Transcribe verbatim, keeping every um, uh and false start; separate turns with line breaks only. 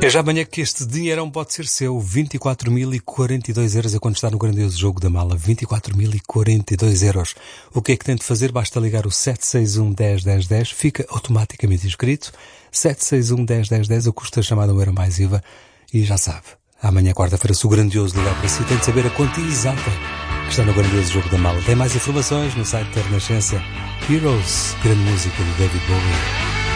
É já amanhã que este dinheirão pode ser seu. vinte e quatro mil e quarenta e dois euros é quando está no grandioso jogo da mala. vinte e quatro mil e quarenta e dois euros. O que é que tem de fazer? Basta ligar o sete seis um, dez, dez, dez. Fica automaticamente inscrito. sete seis um, dez, dez, dez. O custo é chamado um euro mais I V A. E já sabe, amanhã, quarta-feira, se o grandioso ligar para si, tem de saber a quantia exata que está no grandioso jogo da mala. Tem mais informações no site da Renascença. Heroes, grande música de David Bowie.